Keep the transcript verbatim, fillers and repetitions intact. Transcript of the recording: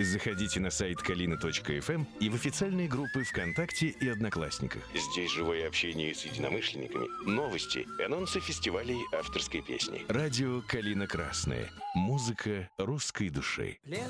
Заходите на сайт калина точка эф эм и в официальные группы ВКонтакте и Одноклассниках. Здесь живое общение с единомышленниками, новости, анонсы фестивалей авторской песни. Радио «Калина Красная». Музыка русской души.